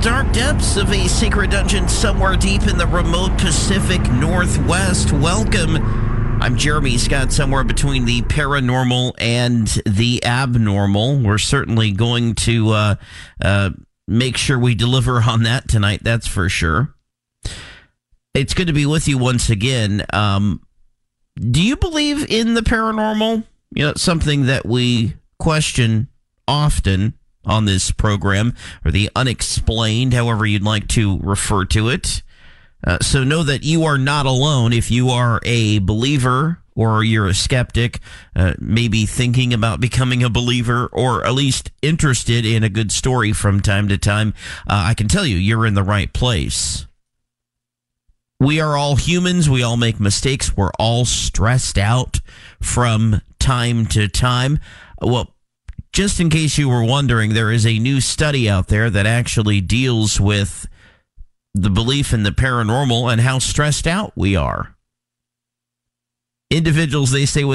dark depths of a secret dungeon somewhere deep in the remote Pacific Northwest. Welcome. I'm Jeremy Scott, somewhere between the paranormal and the abnormal. We're certainly going to make sure we deliver on that tonight, that's for sure. It's good to be with you once again. Do you believe in the paranormal? You know, something that we question often on this program, or the unexplained, however you'd like to refer to it. So know that you are not alone. If you are a believer or you're a skeptic, maybe thinking about becoming a believer, or at least interested in a good story from time to time, I can tell you, you're in the right place. We are all humans. We all make mistakes. We're all stressed out from time to time. Well, just in case you were wondering, there is a new study out there that actually deals with the belief in the paranormal and how stressed out we are. Individuals, they say, with